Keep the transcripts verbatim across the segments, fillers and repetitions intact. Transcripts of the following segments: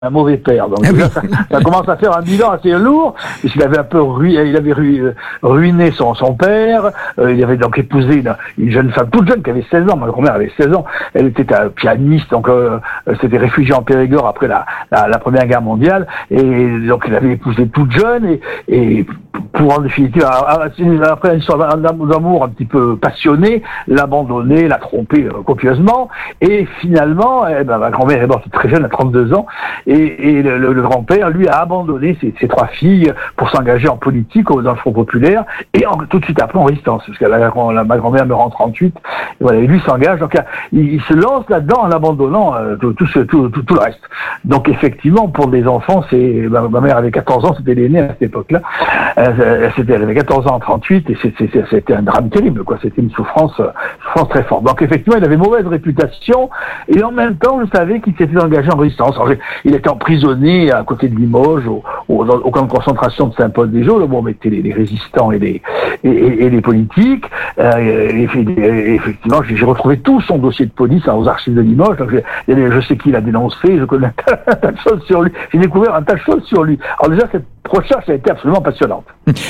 un mauvais père. Donc ah déjà, oui. ça, ça commence à faire un bilan assez lourd, puisqu'il avait un peu ruiné, il avait ru, ruiné son, son père. Euh, il avait donc épousé une, une jeune femme toute jeune qui avait seize ans. Ma grand-mère avait seize ans. Elle était un pianiste, donc euh, s'était réfugiée en Périgord après la, la, la Première Guerre mondiale. Et donc il avait épousé toute jeune et, et pour en définitive, après une histoire d'amour un petit peu passionné, l'abandonner, la tromper euh, copieusement. Et finalement, eh ben, ma grand-mère est morte très jeune, à trente-deux ans. Et, et le, le, le grand-père, lui, a abandonné ses, ses trois filles pour s'engager en politique dans le Front populaire et en, tout de suite après en résistance. Parce que la, la, ma grand-mère meurt en trente-huit. Et voilà, et lui s'engage. Donc il, il se lance là-dedans en abandonnant euh, tout, tout, tout, tout, tout le reste. Donc effectivement, pour des enfants, c'est ma, ma mère avait quatorze ans, c'était l'aînée à cette époque-là. Euh, c'était, elle avait quatorze ans en trente-huit et c'est, c'est, c'était un drame terrible, quoi. C'était une souffrance, euh, souffrance très forte. Donc effectivement, il avait mauvaise réputation et en même temps, je savais qu'il s'était engagé en résistance. Alors, il était emprisonné à côté de Limoges, au, au, au camp de concentration de Saint-Paul-des-Eaux, où on mettait les, les résistants et les, et, et, et les politiques. Euh, et, et, et effectivement, j'ai, j'ai retrouvé tout son dossier de police hein, aux archives de Limoges. Donc, je, je sais qui l'a dénoncé, je connais un tas de choses sur lui. J'ai découvert un tas de choses sur lui. Alors déjà, cette recherche a été absolument passionnante.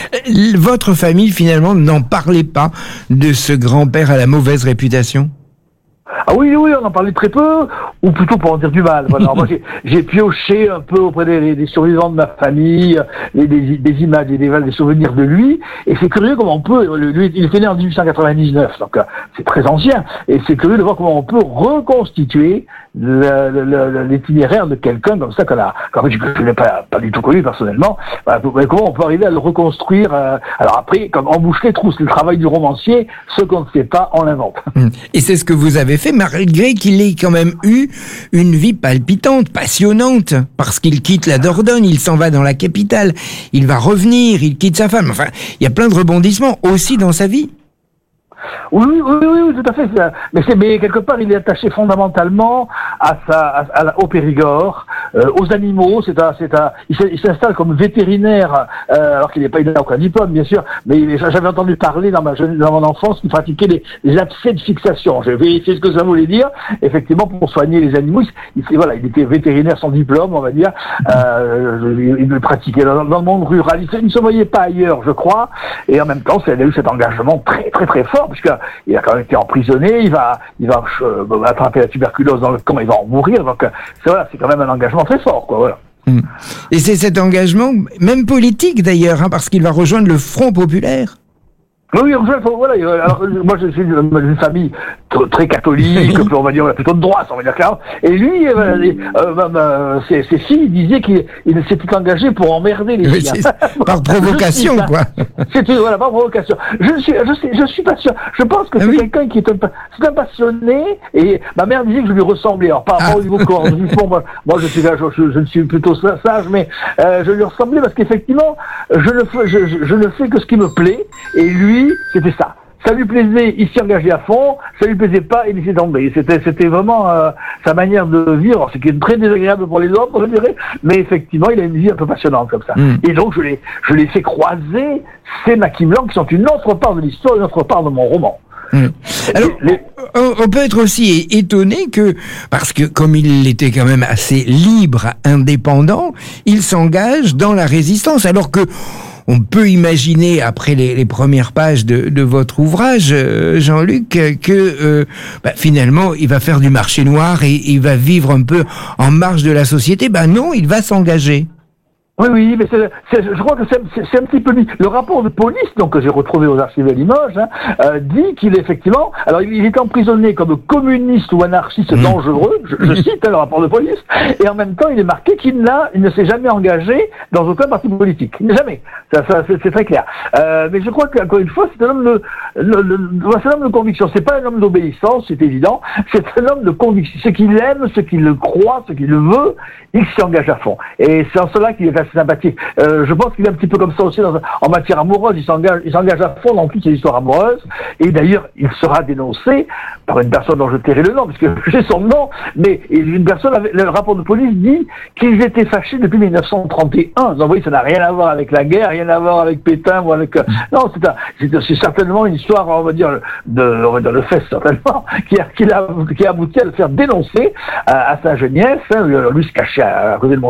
Votre famille, finalement, n'en parlait pas de ce grand-père à la mauvaise réputation ? Ah oui, oui, on en parlait très peu, ou plutôt pour en dire du mal. Voilà. Alors moi, j'ai, j'ai pioché un peu auprès des, des survivants de ma famille, des, des, des images, des, des souvenirs de lui, et c'est curieux comment on peut, lui, il était né en dix-huit cent quatre-vingt-dix-neuf, donc c'est très ancien, et c'est curieux de voir comment on peut reconstituer le, le, le, l'itinéraire de quelqu'un comme ça qu'on a, qu'en fait, je ne l'ai pas, pas du tout connu personnellement, voilà, mais comment on peut arriver à le reconstruire, euh, alors après, comme en bouche les trous, c'est le travail du romancier, ce qu'on ne sait pas, on l'invente. Et c'est ce que vous avez fait, malgré qu'il ait quand même eu une vie palpitante, passionnante, parce qu'il quitte la Dordogne, il s'en va dans la capitale, il va revenir, il quitte sa femme, enfin, il y a plein de rebondissements aussi dans sa vie. Oui, oui, oui, oui, tout à fait. Mais, c'est, mais quelque part, il est attaché fondamentalement à sa, à, à, au Périgord, euh, aux animaux. C'est un, c'est un, il, il s'installe comme vétérinaire, euh, alors qu'il n'est pas, il n'a aucun diplôme, bien sûr. Mais j'avais entendu parler dans ma jeune, dans mon enfance qu'il pratiquait les, les abcès de fixation. J'ai vérifié ce que ça voulait dire. Effectivement, pour soigner les animaux, il, il, voilà, il était vétérinaire sans diplôme, on va dire. Euh, il, il le pratiquait dans, dans le monde rural. Il ne se voyait pas ailleurs, je crois. Et en même temps, il a eu cet engagement très, très, très fort. Puisqu'il a quand même été emprisonné, il va, il va euh, attraper la tuberculose dans le camp, il va en mourir. Donc, c'est, voilà, c'est quand même un engagement très fort, quoi. Voilà. Et c'est cet engagement, même politique d'ailleurs, hein, parce qu'il va rejoindre le Front populaire. Oui, voilà. Alors, moi, je suis d'une famille très catholique, on va dire plutôt de droite, on va dire clairement. Et lui, euh, euh, ses, ses filles disaient qu'il il s'était engagé pour emmerder les filles. Par provocation, je, quoi. C'est voilà, par provocation. Je suis, je suis, je suis pas sûr. Je pense que c'est ah oui. quelqu'un qui est un, c'est un passionné. Et ma mère disait que je lui ressemblais. Alors, pas, ah. pas au niveau corps. moi, moi, je suis, je, je suis plutôt sage, mais euh, je lui ressemblais parce qu'effectivement, je ne fais, je, je, je ne fais que ce qui me plaît. Et lui, c'était ça. Ça lui plaisait, il s'y engageait à fond. Ça lui plaisait pas, il laissait tomber. C'était, c'était vraiment euh, sa manière de vivre, ce qui est très désagréable pour les autres, je dirais. Mais effectivement, il a une vie un peu passionnante comme ça. Mm. Et donc, je l'ai, je l'ai fait croiser ces Maquis Blancs qui sont une autre part de l'histoire, une autre part de mon roman. Mmh. Alors, les... on peut être aussi étonné que, parce que comme il était quand même assez libre, indépendant, il s'engage dans la résistance, alors que on peut imaginer, après les, les premières pages de, de votre ouvrage, euh, Jean-Luc, que euh, bah, finalement, il va faire du marché noir et il va vivre un peu en marge de la société. Ben non, il va s'engager. Oui, oui, mais c'est, c'est, je crois que c'est, c'est, c'est un petit peu... Le rapport de police, donc, que j'ai retrouvé aux archives de Limoges, hein, euh, dit qu'il est effectivement... Alors, il est emprisonné comme communiste ou anarchiste mmh. dangereux, je, je cite hein, le rapport de police, et en même temps, il est marqué qu'il, n'a, il ne s'est jamais engagé dans aucun parti politique. Jamais. Ça, ça, c'est, c'est très clair. Euh, mais je crois qu'encore une fois, c'est un homme de... Le, le, c'est un homme de conviction. C'est pas un homme d'obéissance, c'est évident. C'est un homme de conviction. Ce qu'il aime, ce qu'il croit, ce qu'il veut, il s'y engage à fond. Et c'est en cela qu'il est assez assez sympathique. Euh, je pense qu'il est un petit peu comme ça aussi dans, en matière amoureuse. Il s'engage, il s'engage à fond dans toutes ces histoires amoureuses. Et d'ailleurs, il sera dénoncé par une personne dont je tairai le nom, puisque j'ai son nom, mais une personne, avec, le rapport de police dit qu'ils étaient fâchés depuis mille neuf cent trente et un. Donc, vous voyez, ça n'a rien à voir avec la guerre, rien à voir avec Pétain ou avec... Non, c'est, un, c'est, c'est certainement une histoire, on va dire, de, on va dire le fait certainement, qui a, qui a, qui a abouti à le faire dénoncer à, à Saint-Geniès. Hein, lui se cachait à, à côté de